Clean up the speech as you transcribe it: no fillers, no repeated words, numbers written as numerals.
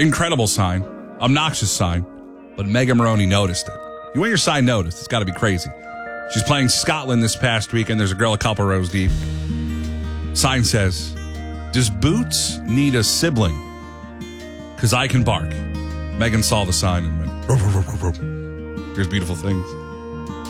Incredible sign. Obnoxious sign. But Megan Moroney noticed it. You want your sign noticed. It's got to be crazy. She's playing Scotland this past week, and there's a girl a couple rows deep. Sign says, does Boots need a sibling? Because I can bark. Megan saw the sign and went, "Ruh, ruh, ruh, ruh, ruh." Here's beautiful things.